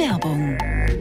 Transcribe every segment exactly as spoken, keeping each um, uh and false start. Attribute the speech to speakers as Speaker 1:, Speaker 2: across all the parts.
Speaker 1: Werbung.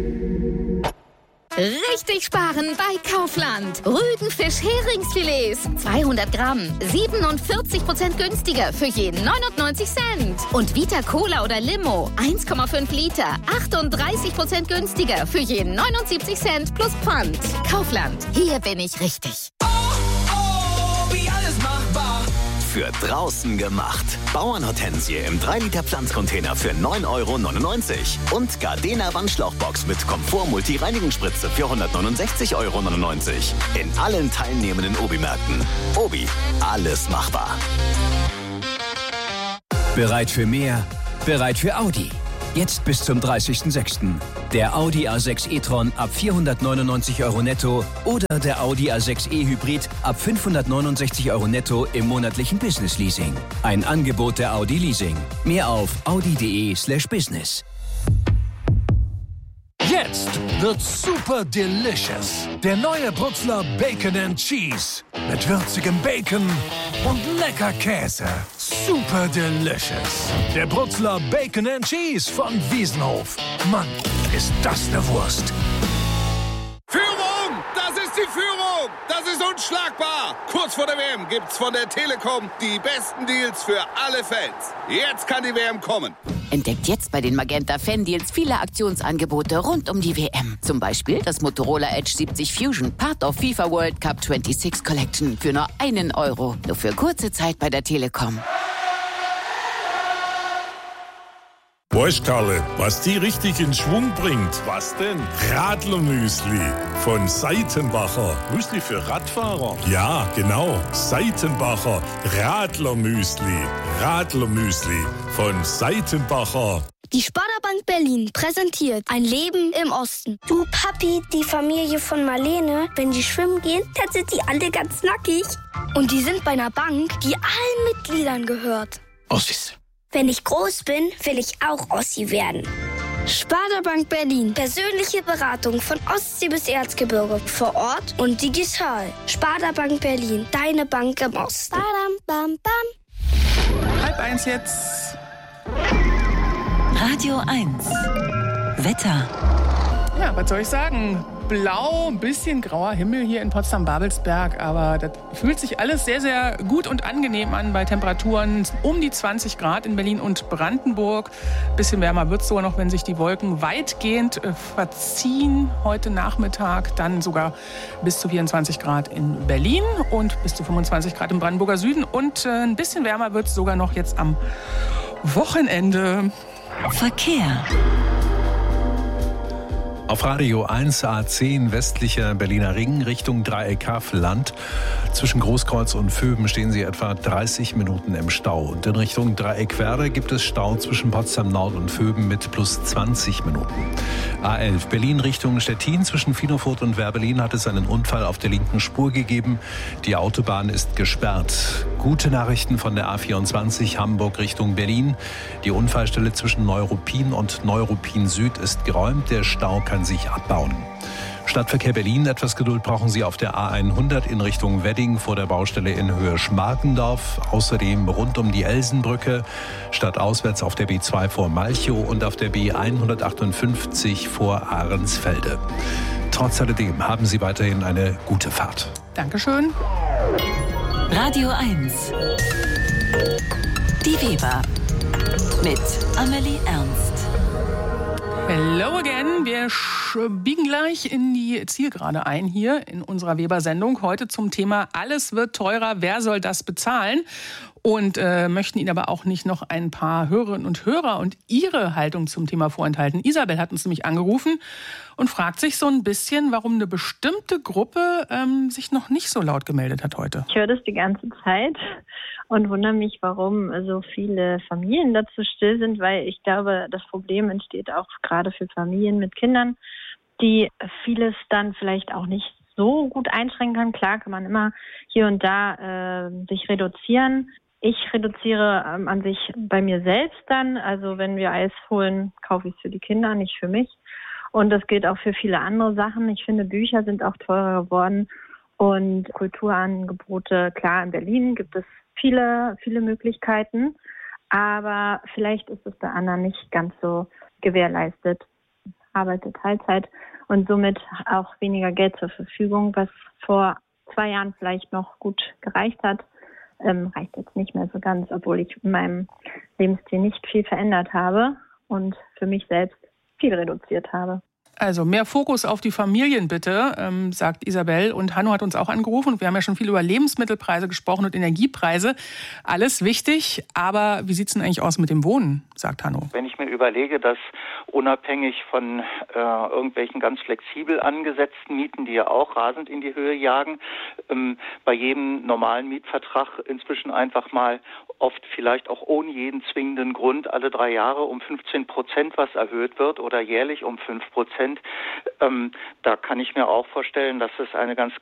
Speaker 2: Richtig sparen bei Kaufland. Rüdenfisch Heringsfilets. zweihundert Gramm. siebenundvierzig Prozent günstiger für jeden neunundneunzig Cent. Und Vita Cola oder Limo. eins Komma fünf Liter. achtunddreißig Prozent günstiger für jeden neunundsiebzig Cent plus Pfand. Kaufland. Hier bin ich richtig.
Speaker 3: Oh, oh, wie alles machbar.
Speaker 4: Für draußen gemacht. Bauernhortensie im drei Liter Pflanzcontainer für neun Euro neunundneunzig. Und Gardena Wandschlauchbox mit Komfort-Multi-Reinigungsspritze für hundertneunundsechzig Euro neunundneunzig. In allen teilnehmenden Obi-Märkten. Obi, alles machbar.
Speaker 5: Bereit für mehr? Bereit für Audi. Jetzt bis zum dreißigsten sechsten Der Audi A sechs e-tron ab vierhundertneunundneunzig Euro netto oder der Audi A sechs e Hybrid ab fünfhundertneunundsechzig Euro netto im monatlichen Business Leasing. Ein Angebot der Audi Leasing. Mehr auf audi.de slash business.
Speaker 6: Jetzt wird's super delicious. Der neue Brutzler Bacon and Cheese. Mit würzigem Bacon und lecker Käse. Super delicious. Der Brutzler Bacon and Cheese von Wiesenhof. Mann, ist das eine Wurst.
Speaker 7: Führung! Das ist die Führung! Das ist unschlagbar! Kurz vor der W M gibt's von der Telekom die besten Deals für alle Fans. Jetzt kann die W M kommen.
Speaker 1: Entdeckt jetzt bei den Magenta Fan-Deals viele Aktionsangebote rund um die W M. Zum Beispiel das Motorola Edge siebzig Fusion, Part of FIFA World Cup sechsundzwanzig Collection für nur einen Euro. Nur für kurze Zeit bei der Telekom.
Speaker 8: Weißt Karle, was die richtig in Schwung bringt? Was denn? Radlermüsli von Seitenbacher. Müsli für Radfahrer? Ja, genau. Seitenbacher Radlermüsli. Radlermüsli von Seitenbacher.
Speaker 9: Die Sparda-Bank Berlin präsentiert ein Leben im Osten.
Speaker 10: Du Papi, die Familie von Marlene, wenn die schwimmen gehen, dann sind die alle ganz nackig.
Speaker 9: Und die sind bei einer Bank, die allen Mitgliedern gehört.
Speaker 5: Ossis.
Speaker 10: Wenn ich groß bin, will ich auch Ossi werden.
Speaker 9: Sparda-Bank Berlin. Persönliche Beratung von Ostsee bis Erzgebirge. Vor Ort und digital.
Speaker 10: Sparda-Bank Berlin. Deine Bank im Osten.
Speaker 9: Badam, bam, bam.
Speaker 11: Halb eins jetzt.
Speaker 1: Radio eins. Wetter.
Speaker 11: Ja, was soll ich sagen? Blau, ein bisschen grauer Himmel hier in Potsdam-Babelsberg, aber das fühlt sich alles sehr, sehr gut und angenehm an bei Temperaturen um die zwanzig Grad in Berlin und Brandenburg. Bisschen wärmer wird es sogar noch, wenn sich die Wolken weitgehend äh, verziehen heute Nachmittag. Dann sogar bis zu vierundzwanzig Grad in Berlin und bis zu fünfundzwanzig Grad im Brandenburger Süden. Und äh, ein bisschen wärmer wird es sogar noch jetzt am Wochenende.
Speaker 1: Verkehr.
Speaker 12: Auf Radio eins A zehn westlicher Berliner Ring Richtung Dreieck-Havel-Land. Zwischen Großkreuz und Vöben stehen Sie etwa dreißig Minuten im Stau. Und in Richtung Dreieck-Werder gibt es Stau zwischen Potsdam-Nord und Vöben mit plus zwanzig Minuten. A elf Berlin Richtung Stettin. Zwischen Finofurt und Werbelin hat es einen Unfall auf der linken Spur gegeben. Die Autobahn ist gesperrt. Gute Nachrichten von der A vierundzwanzig Hamburg Richtung Berlin. Die Unfallstelle zwischen Neuruppin und Neuruppin Süd ist geräumt. Der Stau kann sich abbauen. Stadtverkehr Berlin, etwas Geduld brauchen Sie auf der A hundert in Richtung Wedding vor der Baustelle in Höhe Schmarkendorf. Außerdem rund um die Elsenbrücke, stadtauswärts auf der B zwei vor Malchow und auf der B hundertachtundfünfzig vor Ahrensfelde. Trotz alledem haben Sie weiterhin eine gute Fahrt.
Speaker 11: Dankeschön.
Speaker 1: Radio eins. Die Weber mit Amelie Ernst.
Speaker 11: Hello again. Wir biegen gleich in die Zielgerade ein hier in unserer Weber-Sendung. Heute zum Thema Alles wird teurer. Wer soll das bezahlen? Und äh, möchten Ihnen aber auch nicht noch ein paar Hörerinnen und Hörer und ihre Haltung zum Thema vorenthalten. Isabel hat uns nämlich angerufen und fragt sich so ein bisschen, warum eine bestimmte Gruppe ähm, sich noch nicht so laut gemeldet hat heute.
Speaker 13: Ich höre das die ganze Zeit und wundere mich, warum so viele Familien dazu still sind, weil ich glaube, das Problem entsteht auch gerade für Familien mit Kindern, die vieles dann vielleicht auch nicht so gut einschränken können. Klar kann man immer hier und da äh, sich reduzieren. Ich reduziere ähm, an sich bei mir selbst dann. Also wenn wir Eis holen, kaufe ich es für die Kinder, nicht für mich. Und das gilt auch für viele andere Sachen. Ich finde, Bücher sind auch teurer geworden. Und Kulturangebote, klar, in Berlin gibt es viele, viele Möglichkeiten. Aber vielleicht ist es bei anderen nicht ganz so gewährleistet. arbeite Teilzeit und somit auch weniger Geld zur Verfügung, was vor zwei Jahren vielleicht noch gut gereicht hat. Ähm, reicht jetzt nicht mehr so ganz, obwohl ich in meinem Lebensstil nicht viel verändert habe und für mich selbst viel reduziert habe.
Speaker 11: Also mehr Fokus auf die Familien bitte, ähm, sagt Isabel. Und Hanno hat uns auch angerufen. Und wir haben ja schon viel über Lebensmittelpreise gesprochen und Energiepreise. Alles wichtig. Aber wie sieht es denn eigentlich aus mit dem Wohnen, sagt Hanno?
Speaker 14: Wenn ich mir überlege, dass unabhängig von äh, irgendwelchen ganz flexibel angesetzten Mieten, die ja auch rasend in die Höhe jagen, ähm, bei jedem normalen Mietvertrag inzwischen einfach mal oft vielleicht auch ohne jeden zwingenden Grund alle drei Jahre um fünfzehn Prozent was erhöht wird oder jährlich um fünf Prozent. Ähm, da kann ich mir auch vorstellen, dass es eine ganz